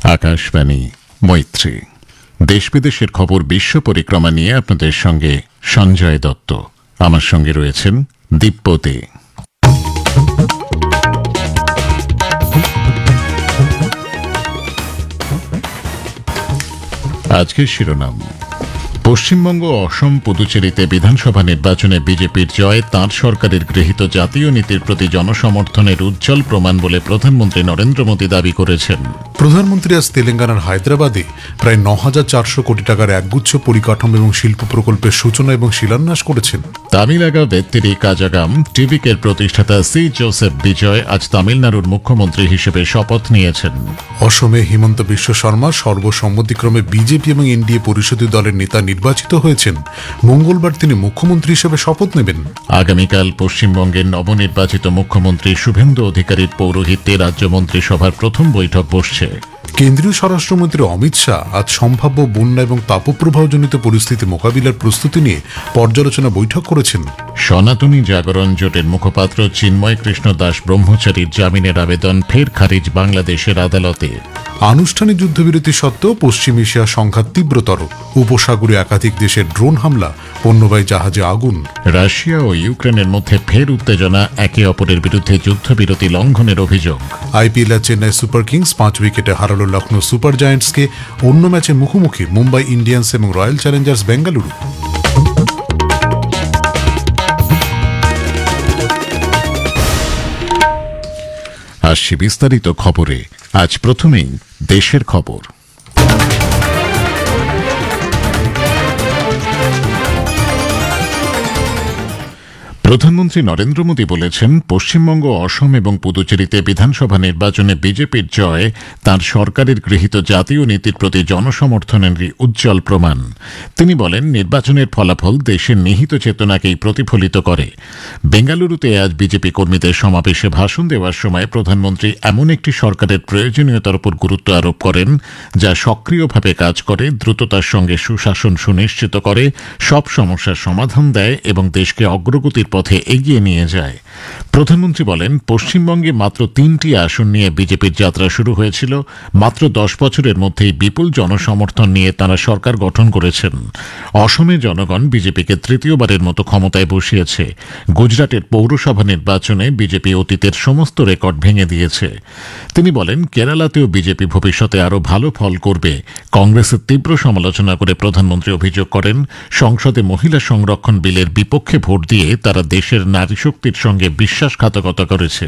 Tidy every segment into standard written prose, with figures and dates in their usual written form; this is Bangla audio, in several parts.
আকাশবাণী মৈত্রী। দেশ বিদেশের খবর বিশ্ব পরিক্রমা নিয়ে আপনাদের সঙ্গে সঞ্জয় দত্ত। আমার সঙ্গে রয়েছেন দীপ্যতে। আজকের শিরোনাম: পশ্চিমবঙ্গ, অসম, পুদুচেরিতে বিধানসভা নির্বাচনে বিজেপির জয় তাঁর সরকারের গৃহীত জাতীয় নীতির প্রতি জনসমর্থনের উজ্জ্বল প্রমাণ বলে প্রধানমন্ত্রী নরেন্দ্র মোদী দাবি করেছেন। প্রধানমন্ত্রী আজ তেলেঙ্গানার হায়দ্রাবাদে প্রায় ৯,৪০০ কোটি টাকার একগুচ্ছ পরিকাঠামো এবং শিল্প প্রকল্পের সূচনা এবং শিলান্যাস করেছেন। তামিলাগা ভেত্তিরি কাজাগাম টিভিকের প্রতিষ্ঠাতা সি জোসেফ বিজয় আজ তামিলনাড়ুর মুখ্যমন্ত্রী হিসেবে শপথ নিয়েছেন। অসমে হিমন্ত বিশ্ব শর্মা সর্বসম্মতিক্রমে বিজেপি এবং এনডিএ পরিষদীয় দলের নেতা নির্বাচিত হয়েছেন। মঙ্গলবার তিনি মুখ্যমন্ত্রী হিসেবে শপথ নেবেন। আগামীকাল পশ্চিমবঙ্গের নবনির্বাচিত মুখ্যমন্ত্রী শুভেন্দু অধিকারীর পৌরোহিত্যে রাজ্য মন্ত্রিসভার প্রথম বৈঠক বসছে। কেন্দ্রীয় স্বরাষ্ট্রমন্ত্রী অমিত শাহ আজ সম্ভাব্য বন্যা এবং তাপপ্রবাহজনিত পরিস্থিতি মোকাবিলার প্রস্তুতি নিয়ে পর্যালোচনা বৈঠক করেছেন। সনাতনী জাগরণ জোটের মুখপাত্র চিন্ময় কৃষ্ণ দাস ব্রহ্মচারীর জামিনের আবেদন ফের খারিজ বাংলাদেশের আদালতে। আনুষ্ঠানিক যুদ্ধবিরতি সত্ত্বেও পশ্চিম এশিয়া সংঘাত তীব্রতর। উপসাগরে একাধিক দেশের ড্রোন হামলা, পণ্যবাহী জাহাজে আগুন। রাশিয়া ও ইউক্রেনের মধ্যে ফের উত্তেজনা, একে অপরের বিরুদ্ধে যুদ্ধবিরতি লঙ্ঘনের অভিযোগ। আইপিএলে চেন্নাই সুপার কিংস 5 উইকেটে হারালো লখনৌ সুপার জায়ান্টসকে। অন্য ম্যাচে মুখোমুখি মুম্বাই ইন্ডিয়ান্স এবং রয়্যাল চ্যালেঞ্জার্স বেঙ্গালুরু। আসছি বিস্তারিত খবরে। আজ প্রথমেই দেশের খবর। প্রধানমন্ত্রী নরেন্দ্র মোদী বলেছেন, পশ্চিমবঙ্গ, অসম এবং পুদুচেরিতে বিধানসভা নির্বাচনে বিজেপির জয় তাঁর সরকারের গৃহীত জাতীয় নীতির প্রতি জনসমর্থনেরই উজ্জ্বল প্রমাণ। তিনি বলেন, নির্বাচনের ফলাফল দেশের নিহিত চেতনাকেই প্রতিফলিত করে। বেঙ্গালুরুতে আজ বিজেপি কর্মীদের সমাবেশে ভাষণ দেওয়ার সময় প্রধানমন্ত্রী এমন একটি সরকারের প্রয়োজনীয়তার উপর গুরুত্ব আরোপ করেন যা সক্রিয়ভাবে কাজ করে, দ্রুততার সঙ্গে সুশাসন সুনিশ্চিত করে, সব সমস্যার সমাধান দেয় এবং দেশকে অগ্রগতির পথে এগিয়ে নিয়ে যায়। প্রধানমন্ত্রী বলেন, পশ্চিমবঙ্গে মাত্র 3টি আসন নিয়ে বিজেপির যাত্রা শুরু হয়েছিল। মাত্র 10 বছরের মধ্যেই বিপুল জনসমর্থন নিয়ে তারা সরকার গঠন করেছেন। অসমে জনগণ বিজেপিকে তৃতীয়বারের মতো ক্ষমতায় বসিয়েছে। গুজরাটের পৌরসভা নির্বাচনে বিজেপি অতীতের সমস্ত রেকর্ড ভেঙে দিয়েছে। তিনি বলেন, কেরালাতেও বিজেপি ভবিষ্যতে আরও ভালো ফল করবে। কংগ্রেসের তীব্র সমালোচনা করে প্রধানমন্ত্রী অভিযোগ করেন, সংসদে মহিলা সংরক্ষণ বিলের বিপক্ষে ভোট দিয়ে তারা দেশের নারী শক্তির সঙ্গে বিশ্বাসঘাতকতা করেছে।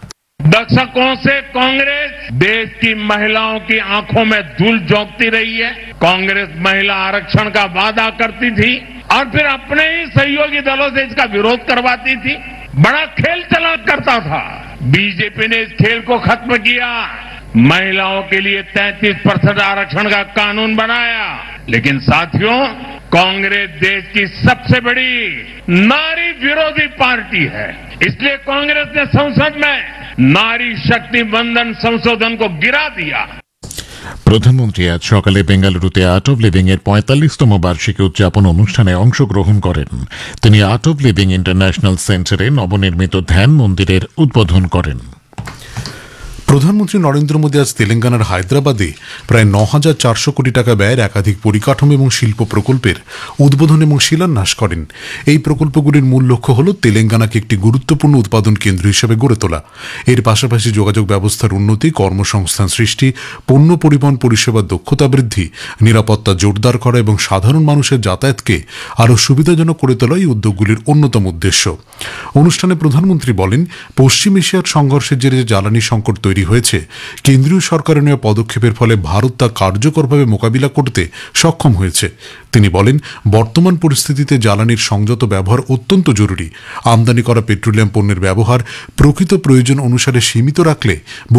दशकों से कांग्रेस देश की महिलाओं की आंखों में धूल झोंकती रही है। कांग्रेस महिला आरक्षण का वादा करती थी और फिर अपने ही सहयोगी दलों से इसका विरोध करवाती थी। बड़ा खेल चला करता था। बीजेपी ने इस खेल को खत्म किया। महिलाओं के लिए 33% आरक्षण का कानून बनाया। लेकिन साथियों, कांग्रेस देश की सबसे बड़ी नारी विरोधी पार्टी है। इसलिए कांग्रेस ने संसद में नारी शक्ति वंदन संशोधन को गिरा दिया। প্রধানমন্ত্রী আজ সকালে বেঙ্গালুরুতে আর্ট অব লিভিং এর 45তম বার্ষিকী উদযাপন অনুষ্ঠানে অংশগ্রহণ করেন। তিনি আর্ট অব লিভিং ইন্টারন্যাশনাল সেন্টারে নবনির্মিত ধ্যান মন্দিরের উদ্বোধন করেন। প্রধানমন্ত্রী নরেন্দ্র মোদী আজ তেলেঙ্গানার হায়দ্রাবাদে প্রায় ৯,৪০০ কোটি টাকা ব্যয়ের একাধিক পরিকাঠামো এবং শিল্প প্রকল্পের উদ্বোধন এবং শিলান্যাস করেন। এই প্রকল্পগুলির মূল লক্ষ্য হল তেলেঙ্গানাকে একটি গুরুত্বপূর্ণ উৎপাদন কেন্দ্র হিসেবে গড়ে তোলা। এর পাশাপাশি যোগাযোগ ব্যবস্থার উন্নতি, কর্মসংস্থান সৃষ্টি, পণ্য পরিবহন পরিষেবার দক্ষতা বৃদ্ধি, নিরাপত্তা জোরদার করা এবং সাধারণ মানুষের যাতায়াতকে আরও সুবিধাজনক করে তোলা এই উদ্যোগগুলির অন্যতম উদ্দেশ্য। অনুষ্ঠানে প্রধানমন্ত্রী বলেন, পশ্চিম এশিয়ার সংঘর্ষের জেরে যে জ্বালানি সংকট তৈরি হয়েছে, কেন্দ্রীয় সরকারের নেওয়া পদক্ষেপের ফলে ভারত তা কার্যকরভাবে মোকাবিলা করতে সক্ষম হয়েছে। তিনি বলেন, বর্তমান পরিস্থিতিতে জ্বালানির সংযত ব্যবহার অত্যন্ত জরুরি। আমদানি করা পেট্রোলিয়াম পণ্যের ব্যবহার প্রকৃত প্রয়োজন অনুসারে সীমিত রাখলে